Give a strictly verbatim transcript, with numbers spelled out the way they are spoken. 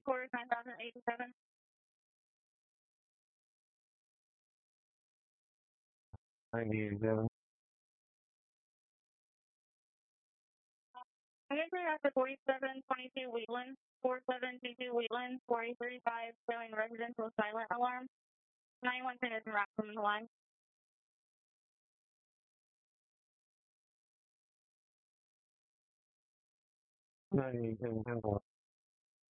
Score is nine thousand eighty-seven. ninety-seven. Entry after forty-seven twenty-two Wheatland, forty-seven twenty-two Wheatland, forty thirty-five showing residential silent alarm. ninety-one ten is wrapped from the line. ninety-seven, ten four.